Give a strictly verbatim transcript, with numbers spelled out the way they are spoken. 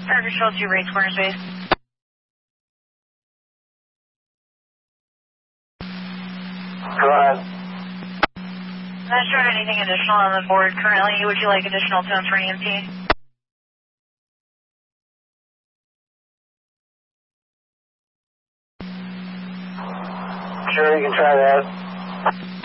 Fire Control two, rates corner space. Go ahead. Not showing anything additional on the board currently. Would you like additional tones for E M T? Sure, you can try that.